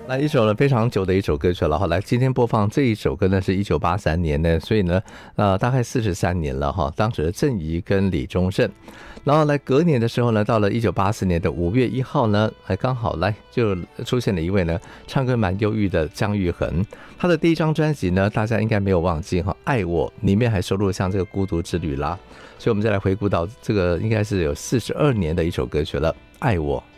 那一首呢非常久的一首歌曲了哈，来今天播放这一首歌呢是1983年呢，所以呢大概43年了哈，当时的郑怡跟李宗盛。然后来隔年的时候呢，到了1984年的5月1号呢，刚好来就出现了一位呢唱歌蛮忧郁的姜育恒。他的第一张专辑呢，大家应该没有忘记哈，《爱我》里面还收录像这个《孤独之旅》啦，所以我们再来回顾到这个应该是有42年的一首歌曲了，《爱我》。